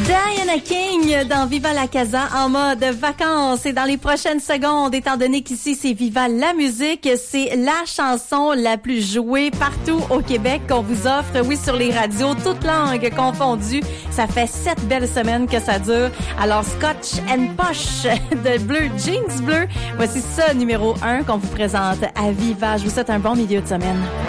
Diana King dans Viva la Casa en mode vacances et dans les prochaines secondes, étant donné qu'ici c'est Viva la musique, c'est la chanson la plus jouée partout au Québec qu'on vous offre, oui, sur les radios, toutes langues confondues. Ça fait 7 belles semaines que ça dure. Alors Scotch and Posh de Bleu Jeans Bleu, voici ça numéro 1 qu'on vous présente à Viva. Je vous souhaite un bon milieu de semaine.